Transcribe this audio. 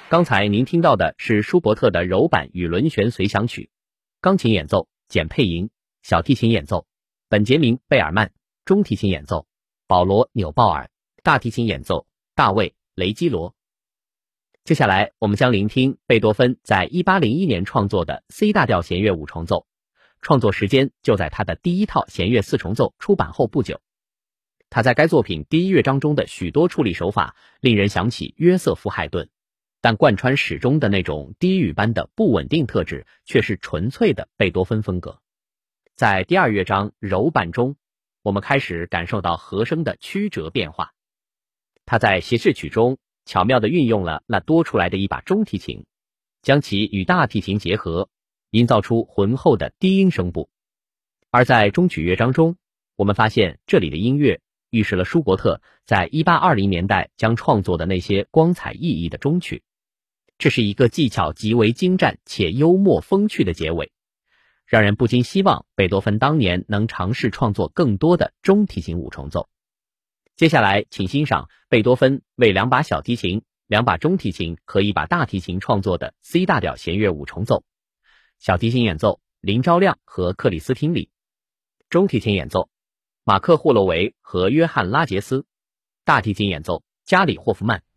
刚才您听到的是舒伯特的柔板与轮旋随想曲，钢琴演奏简佩莹，小提琴演奏本杰明·贝尔曼，中提琴演奏保罗·纽鲍尔，大提琴演奏大卫·雷基罗。接下来我们将聆听贝多芬在1801年创作的 C 大调弦乐五重奏，创作时间就在他的第一套弦乐四重奏出版后不久。他在该作品第一乐章中的许多处理手法令人想起约瑟夫·海顿，但贯穿始终的那种低语般的不稳定特质却是纯粹的贝多芬风格。在第二乐章柔板中，我们开始感受到和声的曲折变化。他在协饰曲中巧妙地运用了那多出来的一把中提琴，将其与大提琴结合，营造出浑厚的低音声部。而在中曲乐章中，我们发现这里的音乐预示了舒伯特在1820年代将创作的那些光彩熠熠的中曲。这是一个技巧极为精湛且幽默风趣的结尾，让人不禁希望贝多芬当年能尝试创作更多的中提琴五重奏。接下来请欣赏贝多芬为2把小提琴、2把中提琴和1把大提琴创作的 C 大调弦乐五重奏。小提琴演奏林昭亮和克里斯汀里，中提琴演奏马克霍洛维和约翰拉杰斯，大提琴演奏加里霍夫曼。